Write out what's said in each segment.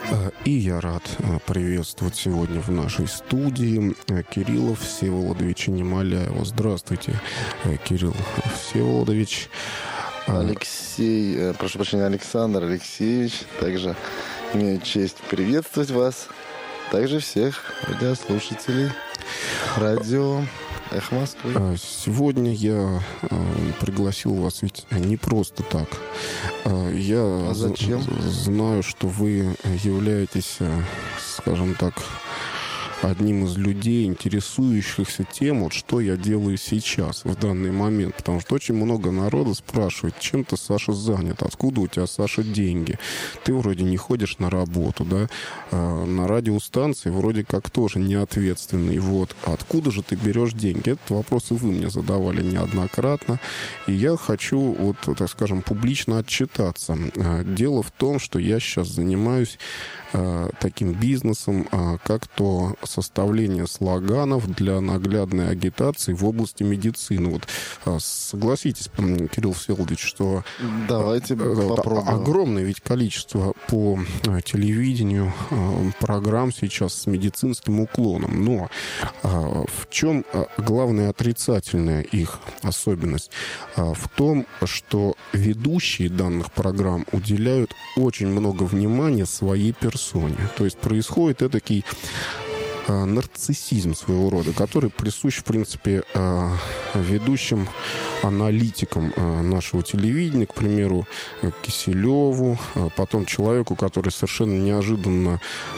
И я рад приветствовать сегодня в нашей студии Кирилла Всеволодовича Немоляева. Здравствуйте, Кирилл Всеволодович. Алексей, прошу прощения, Александр Алексеевич. Также имею честь приветствовать вас. Также всех радиослушателей радио «Эхо Москвы». Сегодня я пригласил вас ведь не просто так. Я зачем? Знаю, что вы являетесь, скажем так, одним из людей, интересующихся тем, вот что я делаю сейчас, в данный момент. Потому что очень много народа спрашивает, чем ты, Саша, занят, откуда у тебя, Саша, деньги. Ты вроде не ходишь на работу, да? На радиостанции вроде как тоже неответственный. Вот. Откуда же ты берешь деньги? Этот вопрос и вы мне задавали неоднократно. И я хочу, вот, так скажем, публично отчитаться. Дело в том, что я сейчас занимаюсь таким бизнесом, как то составление слоганов для наглядной агитации в области медицины. Вот согласитесь, Кирилл Всеволодович, что давайте попробуем. Огромное ведь количество по телевидению программ сейчас с медицинским уклоном. Но в чем главная отрицательная их особенность? В том, что ведущие данных программ уделяют очень много внимания своей персоне. То есть происходит этакий нарциссизм своего рода, который присущ, в принципе, ведущим аналитикам нашего телевидения, к примеру, Киселеву, потом человеку, который совершенно неожиданно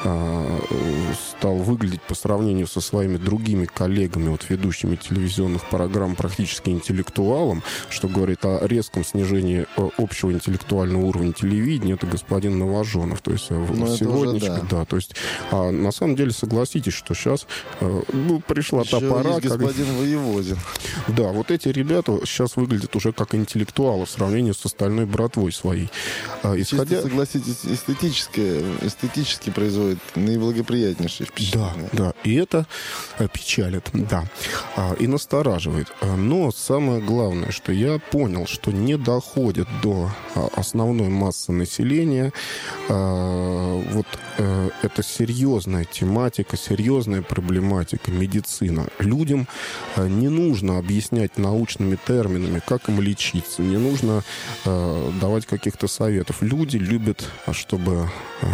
стал выглядеть по сравнению со своими другими коллегами, вот ведущими телевизионных программ, практически интеллектуалом, что говорит о резком снижении общего интеллектуального уровня телевидения, это господин Новоженов. То есть сегодняшний, да, то есть на самом деле, согласитесь, что сейчас пришла та пора... господин Воеводин. Да, вот эти ребята сейчас выглядят уже как интеллектуалы в сравнении с остальной братвой своей. Чисто, согласитесь, эстетически производит наиблагоприятнейшее впечатление. Да, и это печалит, да, и настораживает. Но самое главное, что я понял, что не доходит до основной массы населения. Вот это серьезная тематика, серьезная проблематика, медицина. Людям не нужно объяснять научными терминами, как им лечиться. Не нужно давать каких-то советов. Люди любят, чтобы...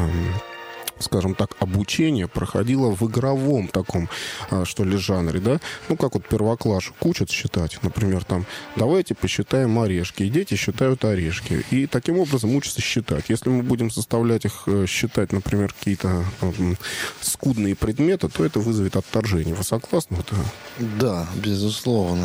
скажем так, обучение проходило в игровом таком, что ли, жанре, да? Ну, как вот первоклашек учат считать. Например, там, давайте посчитаем орешки. И дети считают орешки. И таким образом учатся считать. Если мы будем заставлять их считать, например, какие-то скудные предметы, то это вызовет отторжение. Вы согласны? Да, безусловно.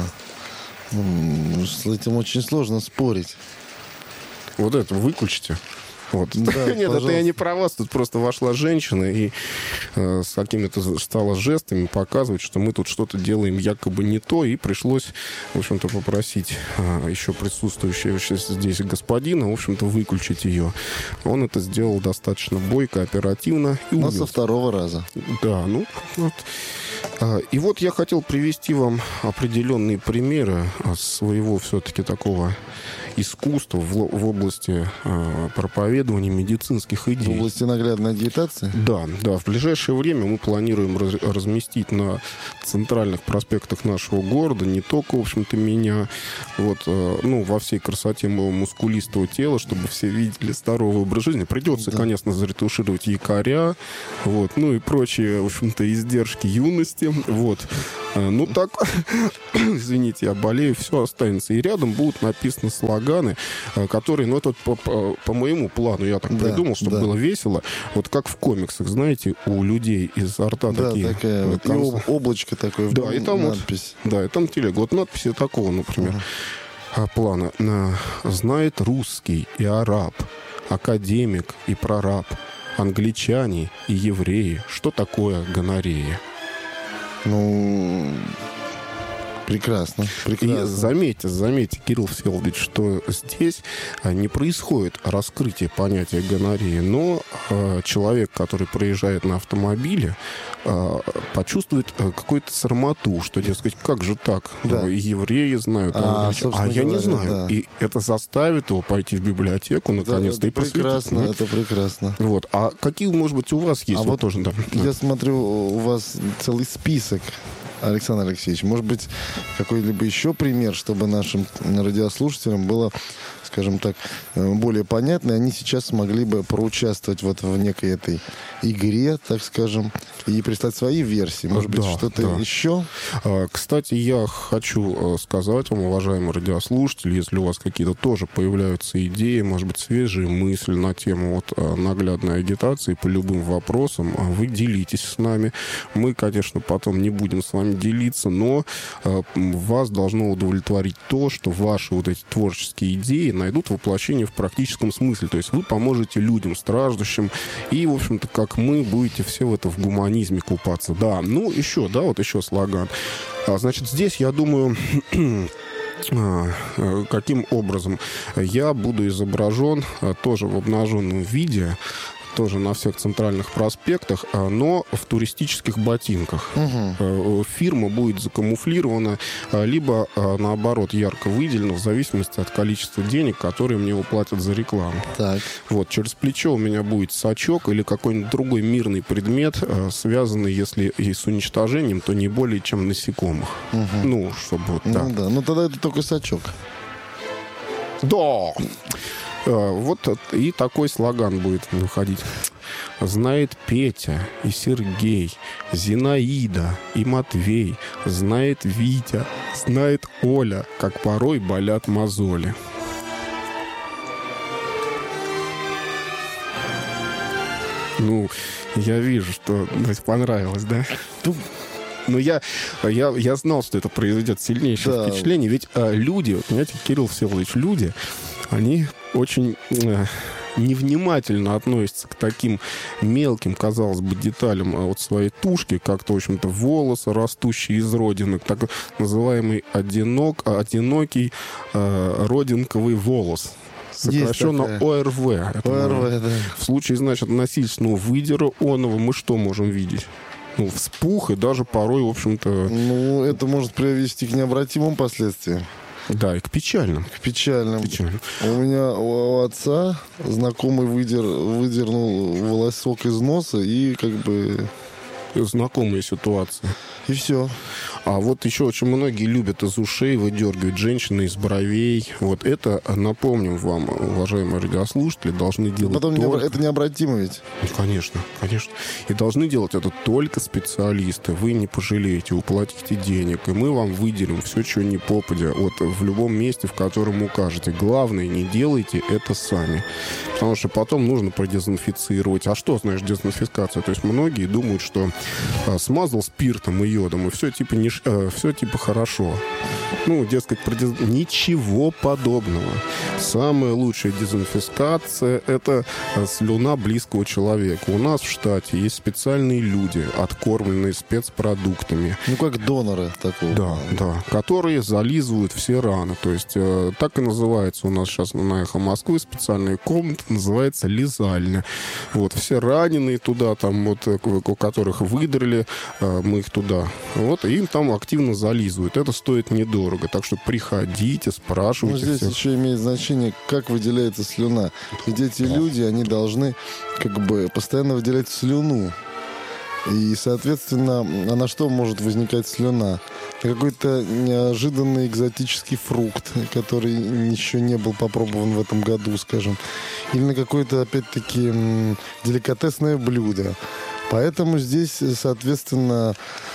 С этим очень сложно спорить. Вот это выключите. Вот. Да, нет, это я не про вас. Тут просто вошла женщина и с какими-то стала жестами показывать, что мы тут что-то делаем якобы не то. И пришлось, в общем-то, попросить еще присутствующего здесь господина, в общем-то, выключить ее. Он это сделал достаточно бойко, оперативно. Но со второго раза. Да, ну вот. И вот я хотел привести вам определенные примеры своего все-таки такого искусства в области проповедования медицинских идей. В области наглядной агитации? Да. В ближайшее время мы планируем разместить на центральных проспектах нашего города не только, в общем-то, меня, вот, во всей красоте моего мускулистого тела, чтобы все видели здоровый образ жизни. Придется, да, конечно, заретушировать якоря, вот, и прочие, в общем-то, издержки юности, вот. Ну так, извините, я болею, все останется. И рядом будут написаны слоганы, которые, это по моему плану, я так придумал, чтобы было весело. Вот как в комиксах, знаете, у людей изо рта такие... такая вот, облачко такое, да, и там надпись. Да, и там телега. Вот надписи такого, например, плана. Знает русский и араб, академик и прораб, англичане и евреи. Что такое гонорея? Прекрасно. И заметьте, Кирилл Всеволодович, что здесь не происходит раскрытие понятия гонореи, но человек, который проезжает на автомобиле, почувствует какую-то сармату, что, дескать, как же так? Да. И евреи знают, А я не говоря, знаю. да. И это заставит его пойти в библиотеку, наконец-то, и просветить. Это прекрасно. Вот. А какие, может быть, у вас есть? Вот тоже, да. Я смотрю, у вас целый список, Александр Алексеевич. Может быть, какой-либо еще пример, чтобы нашим радиослушателям было, скажем так, более понятно, и они сейчас смогли бы проучаствовать вот в некой этой игре, так скажем, и прислать свои версии. Может быть, что-то еще? Кстати, я хочу сказать вам, уважаемые радиослушатели, если у вас какие-то тоже появляются идеи, может быть, свежие мысли на тему вот наглядной агитации по любым вопросам, вы делитесь с нами. Мы, конечно, потом не будем с вами делиться, но вас должно удовлетворить то, что ваши вот эти творческие идеи найдут воплощение в практическом смысле. То есть вы поможете людям, страждущим, и, в общем-то, как мы, будете все в это в гуманизме купаться. Да, ну, еще, да, вот еще слоган. Значит, здесь, я думаю... каким образом я буду изображен тоже в обнаженном виде, тоже на всех центральных проспектах, но в туристических ботинках. Фирма будет закамуфлирована, либо, наоборот, ярко выделена, в зависимости от количества денег, которые мне уплатят за рекламу. Так. Вот, через плечо у меня будет сачок или какой-нибудь другой мирный предмет, связанный, если и с уничтожением, то не более чем насекомых. Ну, чтобы вот так. Ну да, ну тогда это только сачок. Да! Вот и такой слоган будет выходить. Знает Петя и Сергей, Зинаида и Матвей, знает Витя, знает Оля, как порой болят мозоли. Ну, я вижу, что понравилось, да? Но я знал, что это произведет сильнейшее впечатление. Ведь люди, вот, понимаете, Кирилл Всеволодович, люди, они очень невнимательно относятся к таким мелким, казалось бы, деталям от своей тушки, как-то, в общем-то, волосы, растущие из родинок, так называемый одинокий родинковый волос. Сокращенно ОРВ. ОРВ, да. В случае, значит, насильственного выдера оного мы что можем видеть? Ну, вспух и даже порой, в общем-то... Ну, это может привести к необратимым последствиям. Да, и к печальным. К печальным. У меня у отца знакомый выдернул волосок из носа и как бы... Знакомая ситуация. И все. А вот еще очень многие любят из ушей выдергивать, женщины из бровей. Вот это, напомним вам, уважаемые радиослушатели, должны делать потом только... Это необратимо ведь? Конечно, конечно. И должны делать это только специалисты. Вы не пожалеете, уплатите денег, и мы вам выделим все, что не попадя. Вот в любом месте, в котором укажете. Главное, не делайте это сами. Потому что потом нужно продезинфицировать. А что значит дезинфекция? То есть многие думают, что смазал спиртом и йодом, и все типа, все типа хорошо. Ну, дескать, ничего подобного. Самая лучшая дезинфекция — это слюна близкого человека. У нас в штате есть специальные люди, откормленные спецпродуктами. Ну, как доноры такого. Да, которые зализывают все раны. То есть так и называется у нас сейчас на «Эхо Москвы» специальная комната, называется лизальня. Вот, все раненые туда, там, вот, у которых выдрали, мы их туда. Вот, и им там активно зализывают. Это стоит недорого. Так что приходите, спрашивайте. Но здесь еще имеет значение, как выделяется слюна. Ведь эти люди, они должны как бы постоянно выделять слюну. И, соответственно, а на что может возникать слюна? Какой-то неожиданный экзотический фрукт, который еще не был попробован в этом году, скажем. Или на какое-то, опять-таки, деликатесное блюдо. Поэтому здесь, соответственно,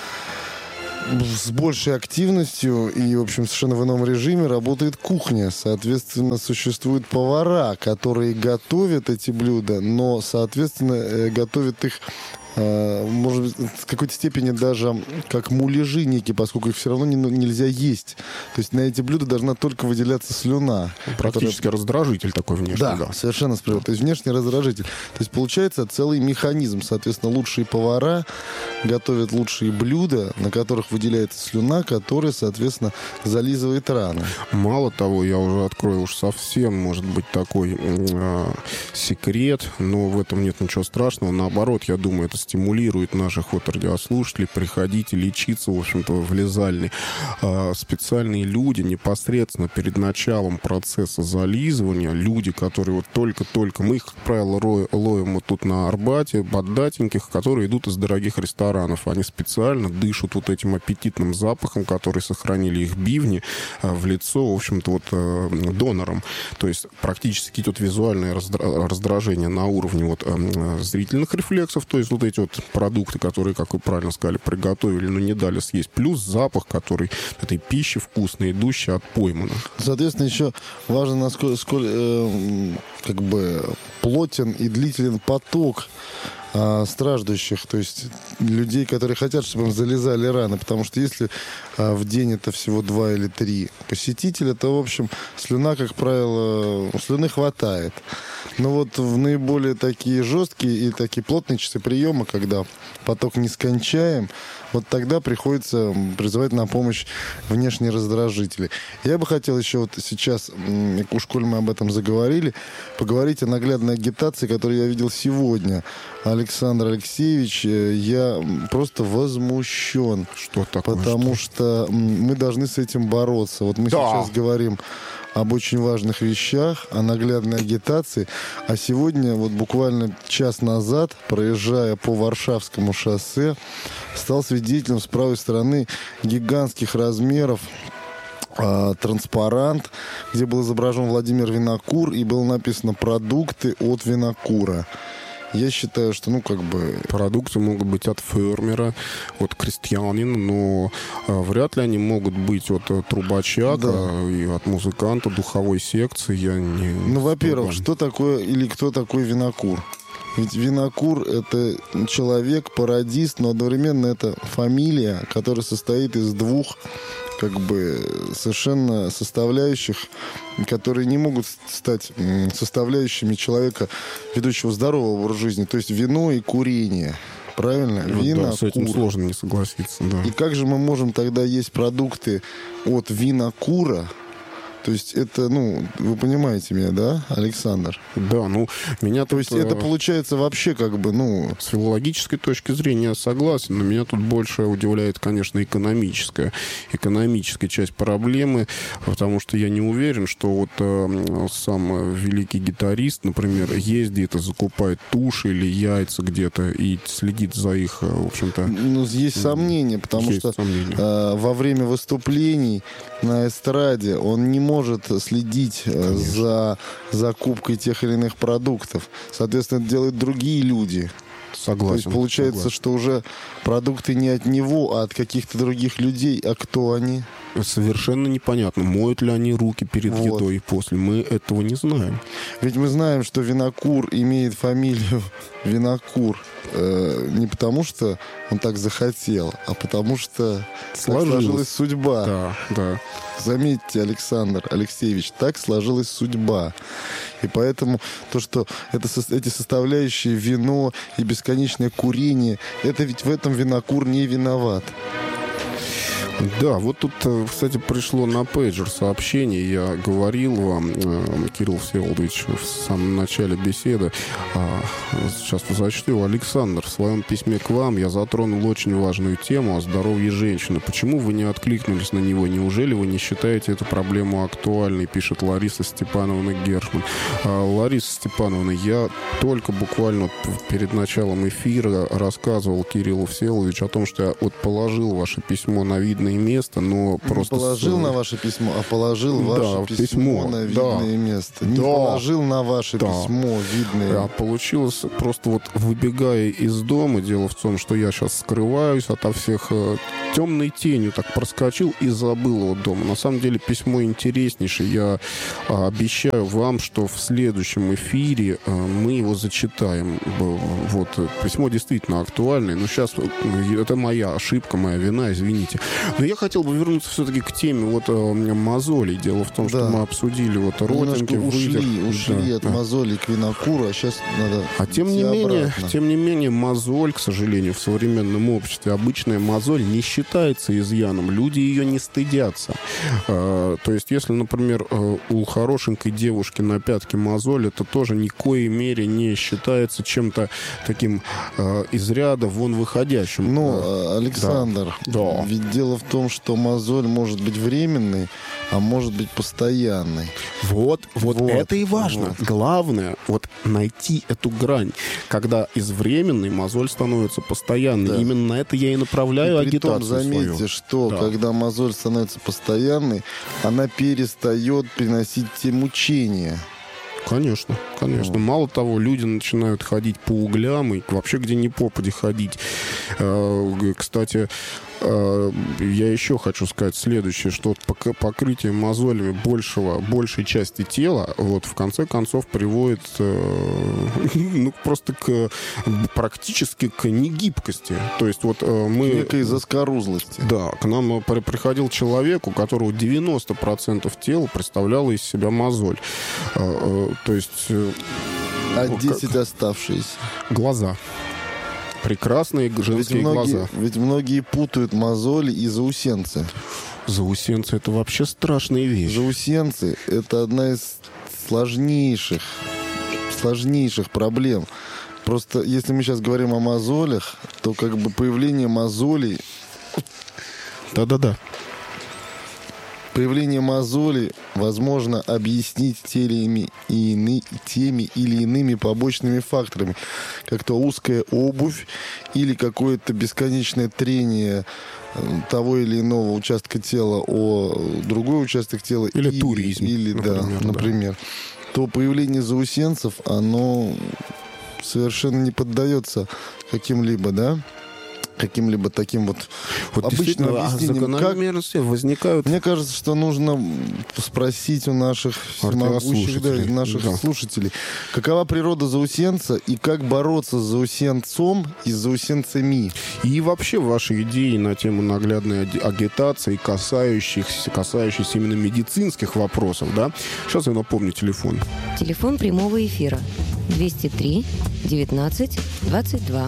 с большей активностью и, в общем, совершенно в ином режиме работает кухня. Соответственно, существуют повара, которые готовят эти блюда, но, соответственно, готовят их может быть, в какой-то степени даже как муляжи некие, поскольку их все равно нельзя есть. То есть на эти блюда должна только выделяться слюна. Практически раздражитель такой внешний. Да, совершенно справедливо. То есть внешний раздражитель. То есть получается целый механизм. Соответственно, лучшие повара готовят лучшие блюда, на которых выделяется слюна, которая, соответственно, зализывает раны. Мало того, я уже открою совсем, может быть, такой секрет, но в этом нет ничего страшного. Наоборот, я думаю, это стимулирует наших радиослушателей приходить и лечиться, в общем-то, в лизальной. Специальные люди непосредственно перед началом процесса зализывания, люди, которые только-только, мы их, как правило, ловим тут на Арбате, богатеньких, которые идут из дорогих ресторанов. Они специально дышат этим аппетитным запахом, который сохранили их бивни, в лицо, в общем-то, донорам. То есть практически идет визуальное раздражение на уровне зрительных рефлексов, то есть эти продукты, которые, как вы правильно сказали, приготовили, но не дали съесть, плюс запах, который этой пищи вкусной, идущей от пойманных. Соответственно, еще важно, насколько плотен и длителен поток страждущих, то есть людей, которые хотят, чтобы им залезали раны, потому что если в день это всего 2 или 3 посетителя, то, в общем, слюна, как правило, слюны хватает. Но в наиболее такие жесткие и такие плотные часы приема, когда поток нескончаем, тогда приходится призывать на помощь внешние раздражители. Я бы хотел еще сейчас, уж коль мы об этом заговорили, поговорить о наглядной агитации, которую я видел сегодня. Александр Алексеевич, я просто возмущен. Что такое? Потому что мы должны с этим бороться. Мы сейчас говорим об очень важных вещах, о наглядной агитации. А сегодня, буквально час назад, проезжая по Варшавскому шоссе, стал свидетелем с правой стороны гигантских размеров транспарант, где был изображен Владимир Винокур и было написано «Продукты от Винокура». Я считаю, что, продукты могут быть от фермера, от крестьянина, но вряд ли они могут быть от трубача и от музыканта, духовой секции. Во-первых, что такое или кто такой Винокур? Ведь Винокур — это человек, пародист, но одновременно это фамилия, которая состоит из двух совершенно составляющих, которые не могут стать составляющими человека, ведущего здорового образа жизни. То есть вино и курение. Правильно? Да, с этим сложно не согласиться. Да. И как же мы можем тогда есть продукты от винокура? То есть это, вы понимаете меня, да, Александр? Да, меня... То есть это получается вообще С филологической точки зрения я согласен, но меня тут больше удивляет, конечно, экономическая часть проблемы, потому что я не уверен, что сам великий гитарист, например, ездит и закупает туши или яйца где-то и следит за их, в общем-то... Есть сомнения, потому что во время выступлений на эстраде он не может следить за закупкой тех или иных продуктов. Соответственно, это делают другие люди. Согласен. То есть получается, что уже продукты не от него, а от каких-то других людей. А кто они? Совершенно непонятно, моют ли они руки перед едой и после. Мы этого не знаем. Ведь мы знаем, что Винокур имеет фамилию Винокур не потому, что он так захотел, а потому что сложилась судьба. Да. Заметьте, Александр Алексеевич, так сложилась судьба. И поэтому то, что эти составляющие вино и бесконечное курение, это ведь в этом Винокур не виноват. Да, тут, кстати, пришло на пейджер сообщение. Я говорил вам, Кирилл Всеволодович, в самом начале беседы. Сейчас зачту. Александр, в своем письме к вам я затронул очень важную тему о здоровье женщины. Почему вы не откликнулись на него? Неужели вы не считаете эту проблему актуальной? Пишет Лариса Степановна Гершман. Лариса Степановна, я только буквально перед началом эфира рассказывал Кириллу Всеволодовичу о том, что я положил ваше письмо на видное видное место, но просто... Не положил на ваше письмо, а положил ваше письмо на видное место. Не положил на ваше письмо видное. А получилось просто вот выбегая из дома, дело в том, что я сейчас скрываюсь ото всех, темной тенью так проскочил и забыл его дома. На самом деле письмо интереснейшее. Я обещаю вам, что в следующем эфире мы его зачитаем. Вот, письмо действительно актуальное, но сейчас это моя ошибка, моя вина, извините. Но я хотел бы вернуться все-таки к теме вот мозолей. Дело в том, что мы обсудили вот родинки, ушли от мозолей к винокуру, а сейчас надо тем не менее, мозоль, к сожалению, в современном обществе, обычная мозоль не считается изъяном. Люди ее не стыдятся. То есть, если, например, у хорошенькой девушки на пятке мозоль, это тоже ни в коей мере не считается чем-то таким из ряда вон выходящим. Ну, Александр, ведь дело в том, что мозоль может быть временной, а может быть постоянной. Вот это и важно. Вот. Главное, вот найти эту грань, когда из временной мозоль становится постоянной. Да. Именно на это я и направляю агитацию свою. Заметьте, что когда мозоль становится постоянной, она перестает приносить те мучения. Конечно. Мало того, люди начинают ходить по углям и вообще где ни попади ходить. Кстати, я еще хочу сказать следующее, что покрытие мозолями большей части тела вот в конце концов приводит просто практически к негибкости. То есть вот мы... Некой заскорузлости. Да, к нам приходил человек, у которого 90% тела представляло из себя мозоль. То есть... А 10 оставшиеся? Глаза. Прекрасные женские глаза. Ведь многие путают мозоли и заусенцы. Заусенцы — это вообще страшная вещь. Заусенцы — это одна из сложнейших проблем. Просто если мы сейчас говорим о мозолях, то как бы появление мозолей... Да-да-да. Появление мозолей возможно объяснить теми или иными побочными факторами, как то узкая обувь или какое-то бесконечное трение того или иного участка тела о другой участок тела. Или туризм, например. То появление заусенцев, оно совершенно не поддается каким-либо таким вот обычным объяснениям. Закономерности возникают. Мне кажется, что нужно спросить у наших слушателей, какова природа заусенца и как бороться с заусенцом и с заусенцами. И вообще ваши идеи на тему наглядной агитации, касающейся именно медицинских вопросов, да? Сейчас я напомню телефон. Телефон прямого эфира 203 19 22.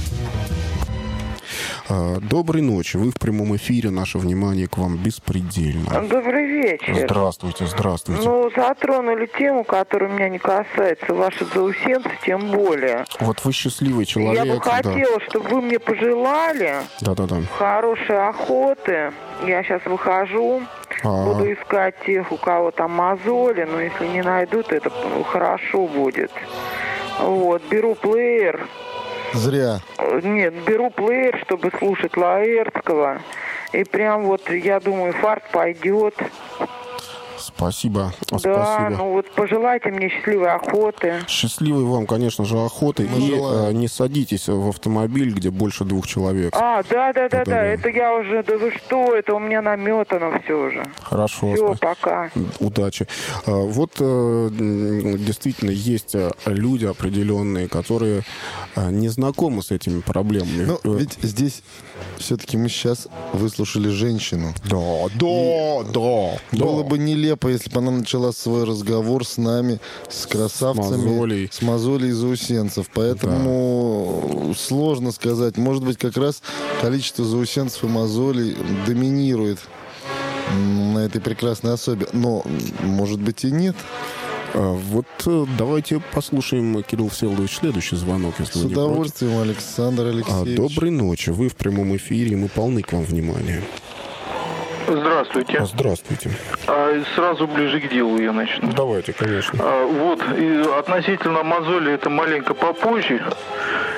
Доброй ночи. Вы в прямом эфире. Наше внимание к вам беспредельно. Добрый вечер. Здравствуйте. Ну, затронули тему, которая меня не касается. Ваши заусенцы тем более. Вот вы счастливый человек. Я бы хотела, чтобы вы мне пожелали хорошей охоты. Я сейчас выхожу. Буду искать тех, у кого там мозоли. Но если не найду, то это хорошо будет. Вот. Беру плеер. Зря. Нет, беру плеер, чтобы слушать Лаэртского. И прям вот, я думаю, фарт пойдет. Спасибо. Да, Спасибо. Ну вот пожелайте мне счастливой охоты. Счастливой вам, конечно же, охоты. Не садитесь в автомобиль, где больше 2 человек. Да. Это я уже, да вы что, это у меня наметано все уже. Хорошо. Все, пока. Удачи. Вот действительно есть люди определенные, которые не знакомы с этими проблемами. Но ведь здесь все-таки мы сейчас выслушали женщину. Да. Было бы нелепо, если бы она начала свой разговор с нами, с красавцами, с мозолей и заусенцев. Поэтому сложно сказать. Может быть, как раз количество заусенцев и мозолей доминирует на этой прекрасной особе. Но, может быть, и нет. Вот давайте послушаем, Кирилл Всеволодович, следующий звонок, если вы не против. С удовольствием, Александр Алексеевич. Доброй ночи. Вы в прямом эфире, мы полны к вам внимания. Здравствуйте. Здравствуйте. Сразу ближе к делу я начну. Давайте, конечно. Вот, и относительно мозоли это маленько попозже.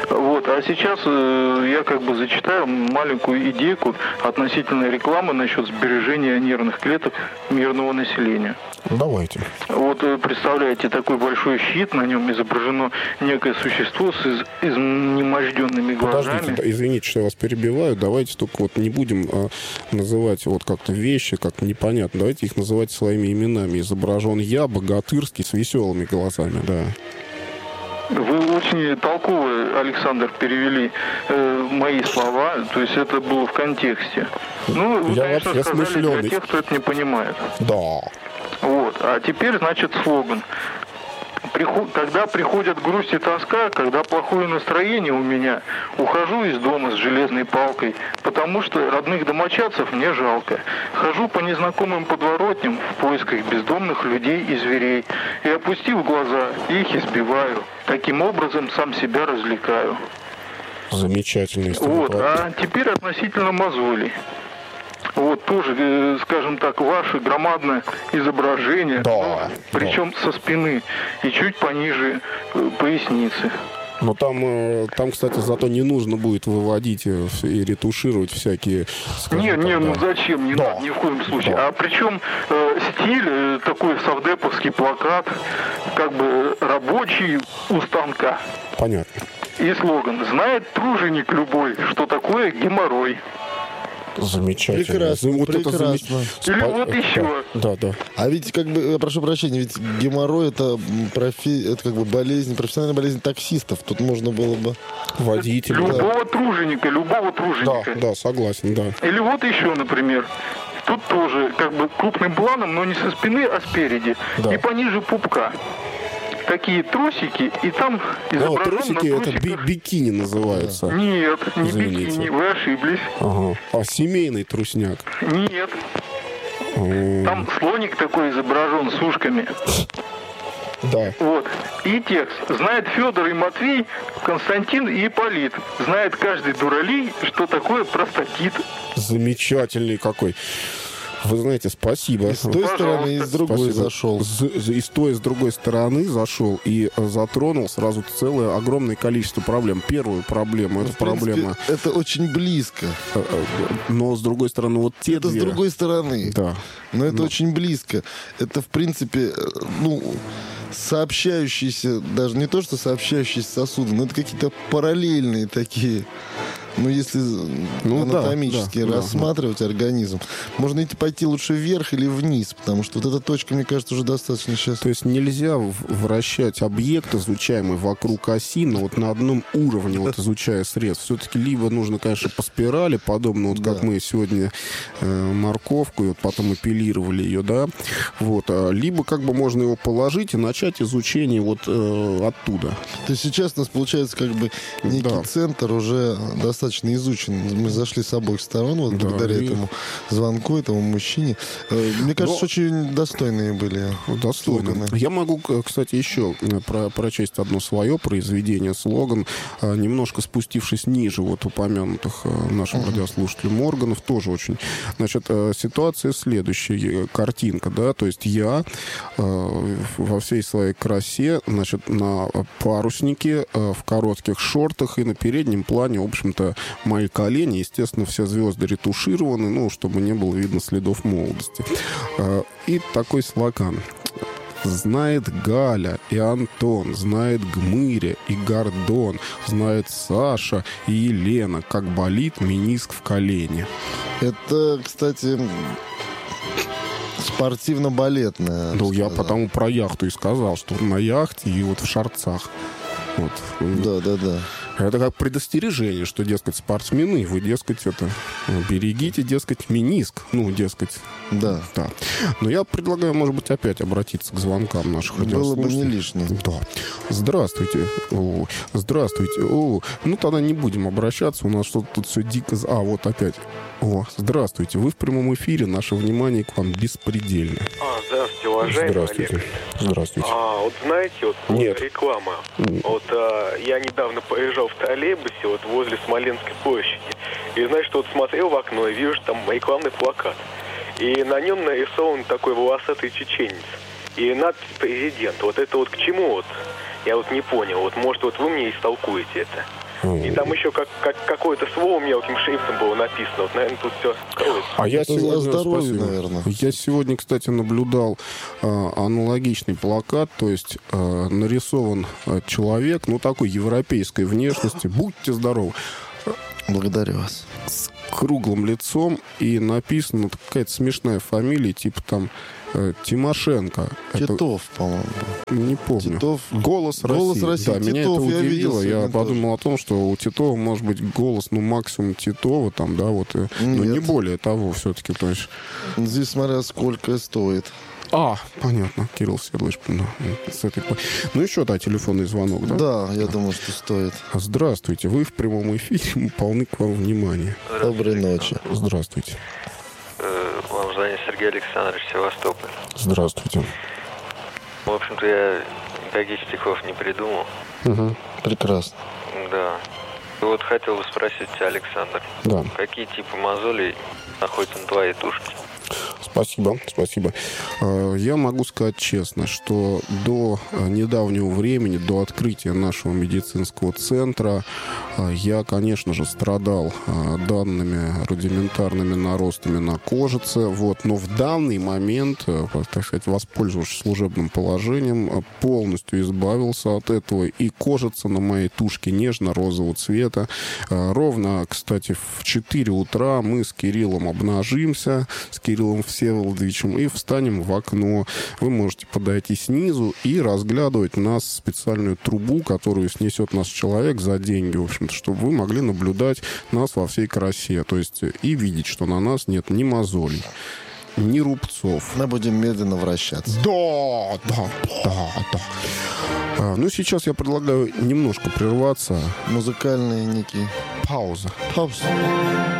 Вот. А сейчас я как бы зачитаю маленькую идейку относительно рекламы насчет сбережения нервных клеток мирного населения. Давайте. Вот представляете, такой большой щит, на нем изображено некое существо с изможденными глазами. Подождите, извините, что я вас перебиваю. Давайте только вот не будем называть вот как-то вещи, как непонятно. Давайте их называть своими именами. Изображен я, богатырский, с веселыми глазами, да. Вы очень толково, Александр, перевели мои слова, то есть это было в контексте. Ну, вы, конечно, сказали смышленый. Для тех, кто это не понимает. Да. Вот, а теперь, значит, слоган. Когда приходят грусть и тоска, когда плохое настроение у меня, ухожу из дома с железной палкой, потому что родных домочадцев мне жалко. Хожу по незнакомым подворотням в поисках бездомных людей и зверей, и, опустив глаза, их избиваю. Таким образом, сам себя развлекаю. Замечательно. Вот, а теперь относительно мозолей. Вот тоже, скажем так, ваше громадное изображение, да, причем со спины и чуть пониже поясницы. Но там, кстати, зато не нужно будет выводить и ретушировать всякие... Ну зачем? Не надо ни в коем случае. Да. А причем стиль такой совдеповский плакат, как бы рабочий у станка. Понятно. И слоган: знает труженик любой, что такое геморрой. Замечательно. Прекрасно, вот прекрасно. Это или вот еще. Да. А ведь, как бы, я прошу прощения, ведь геморрой это как бы болезнь, профессиональная болезнь таксистов. Тут можно было бы... Водителя. Любого труженика. Да, согласен, да. Или вот еще, например. Тут тоже как бы крупным планом, но не со спины, а спереди. Да. И пониже пупка. Такие трусики, и там изображен трусики на это бикини называется. Нет, не Извините. бикини, вы ошиблись. Ага. А семейный трусняк? Нет. Там слоник такой изображен с ушками. Да. Вот. И текст. Знает Федор и Матвей, Константин и Ипполит. Знает каждый дуралей, что такое простатит. Замечательный какой. Вы знаете, спасибо. И с той стороны, и с другой зашел. И с той, и с другой стороны зашел и затронул сразу целое огромное количество проблем. Первую проблему, это проблема... Это очень близко. Но с другой стороны, вот те это две... с другой стороны. Да. Но это очень близко. Это, в принципе, сообщающиеся, даже не то, что сообщающиеся сосуды, но это какие-то параллельные такие... если анатомически рассматривать организм, можно пойти лучше вверх или вниз, потому что вот эта точка, мне кажется, уже достаточно сейчас. То есть нельзя вращать объект, изучаемый вокруг оси, но вот на одном уровне, вот изучая срез. Все-таки либо нужно, конечно, по спирали, подобно вот как мы сегодня морковку, и вот потом эпилировали ее, да, вот, либо как бы можно его положить и начать изучение вот оттуда. То есть сейчас у нас получается как бы некий центр уже достаточно изучен. Мы зашли с обоих сторон, вот благодаря этому звонку, этому мужчине. Мне кажется, очень достойные были. Достойные. Я могу, кстати, еще прочесть одно свое произведение, слоган, немножко спустившись ниже вот упомянутых нашим радиослушателям органов, тоже очень. Значит, ситуация следующая, картинка, да, то есть я во всей своей красе, значит, на паруснике, в коротких шортах, и на переднем плане, в общем-то, мои колени, естественно, все звезды ретушированы, чтобы не было видно следов молодости. И такой слоган. Знает Галя и Антон, знает Гмыря и Гордон, знает Саша и Елена, как болит мениск в колене. Это, кстати, спортивно-балетная. Ну, я потому про яхту и сказал, что на яхте и вот в шорцах. Вот. Да. Это как предостережение, что, дескать, спортсмены, вы, дескать, берегите, дескать, мениск. Дескать. Да. Но я предлагаю, может быть, опять обратиться к звонкам наших радиослушателей. Было бы не лишним. Да. Здравствуйте. Здравствуйте. Тогда не будем обращаться, у нас что-то тут все дико... вот опять. Здравствуйте. Вы в прямом эфире, наше внимание к вам беспредельно. Здравствуйте, уважаемый Олег. Здравствуйте. Вот знаете, Нет. реклама. Я недавно поезжал в троллейбусе возле Смоленской площади. И, смотрел в окно и вижу, что там рекламный плакат. И на нем нарисован такой волосатый чеченец. И надпись «Президент». Это к чему? Я не понял. Может, вы мне истолкуете это? И там еще какое-то слово мелким шрифтом было написано. Вот, наверное, тут все скроется. А я сегодня, здоровье, наверное. Я сегодня, кстати, наблюдал аналогичный плакат, то есть нарисован человек, ну, такой европейской внешности. Будьте здоровы. Благодарю вас. С круглым лицом, и написана какая-то смешная фамилия, типа там Тимошенко. Титов, по-моему. Не помню. Титов. Голос России. Да, меня Титов, это удивило. Я тоже подумал о том, что у Титова может быть голос, ну, максимум Титова, там, да, вот. Ну, не более того, все-таки, то есть. Здесь смотря сколько стоит. Понятно, Кирилл Седлович. С этой... Ну, еще, да, телефонный звонок, да? Да, я думаю, что стоит. Здравствуйте, вы в прямом эфире, мы полны к вам внимания. Доброй ночи. Здравствуйте. Вам звонит Сергей Александрович, Севастополь. Здравствуйте. В общем-то, я никаких стихов не придумал. Угу. Прекрасно. Да. И вот хотел бы спросить тебя, Александр. Да. Какие типы мозолей находятся на твоей тушке? Спасибо. Я могу сказать честно, что до недавнего времени, до открытия нашего медицинского центра, я, конечно же, страдал данными рудиментарными наростами на кожице, но в данный момент, так сказать, воспользовавшись служебным положением, полностью избавился от этого, и кожица на моей тушке нежно-розового цвета. Ровно, кстати, в 4 утра мы с Кириллом обнажимся, с Кириллом Всеволодовичем, и встанем в окно. Вы можете подойти снизу и разглядывать нас в специальную трубу, которую снесет наш человек за деньги, в общем-то, чтобы вы могли наблюдать нас во всей красе. То есть и видеть, что на нас нет ни мозолей, ни рубцов. Мы будем медленно вращаться. Да. Ну, сейчас я предлагаю немножко прерваться. Музыкальные некие. Пауза.